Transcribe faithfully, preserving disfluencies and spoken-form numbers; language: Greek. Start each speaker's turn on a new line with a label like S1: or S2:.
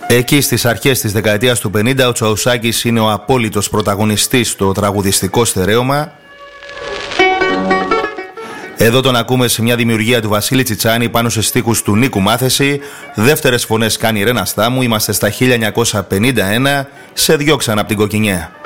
S1: Εκεί στις αρχές της δεκαετίας του πενήντα ο Τσαουσάκης είναι ο απόλυτος πρωταγωνιστής στο τραγουδιστικό στερέωμα. Εδώ τον ακούμε σε μια δημιουργία του Βασίλη Τσιτσάνη πάνω σε στίχους του Νίκου Μάθεση. Δεύτερες φωνές κάνει η Ρένα Στάμου. Είμαστε στα χίλια εννιακόσια πενήντα ένα, σε διώξαν από την Κοκκινιά.